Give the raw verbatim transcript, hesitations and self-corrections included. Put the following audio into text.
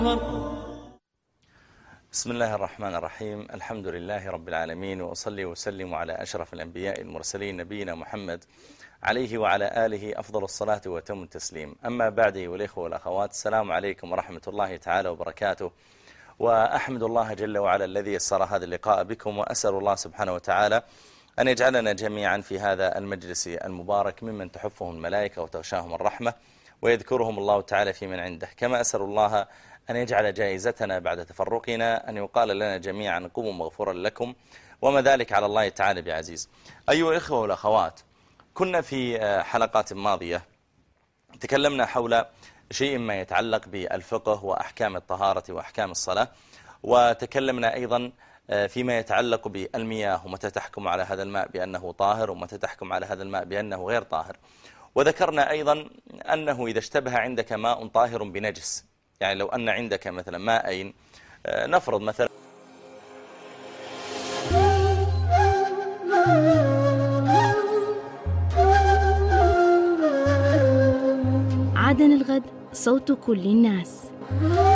بسم الله الرحمن الرحيم. الحمد لله رب العالمين، وأصلي وسلم على أشرف الأنبياء المرسلين نبينا محمد عليه وعلى آله أفضل الصلاة وتم التسليم. أما بعد، والإخوة والأخوات، السلام عليكم ورحمة الله تعالى وبركاته. وأحمد الله جل وعلا الذي يسر هذا اللقاء بكم، وأسأل الله سبحانه وتعالى أن يجعلنا جميعا في هذا المجلس المبارك ممن تحفهم الملائكة وتغشاهم الرحمة ويذكرهم الله تعالى في من عنده. كما أسأل الله أن يجعل جائزتنا بعد تفرقنا أن يقال لنا جميعا قوموا مغفورا لكم، وما ذلك على الله تعالى بعزيز. أيها الإخوة والأخوات، كنا في حلقات ماضية تكلمنا حول شيء ما يتعلق بالفقه وأحكام الطهارة وأحكام الصلاة، وتكلمنا أيضا فيما يتعلق بالمياه ومتى تحكم على هذا الماء بأنه طاهر ومتى تحكم على هذا الماء بأنه غير طاهر. وذكرنا أيضا أنه إذا اشتبه عندك ماء طاهر بنجس، يعني لو أن عندك مثلا ماءين، نفرض مثلا عدن الغد، صوت كل الناس.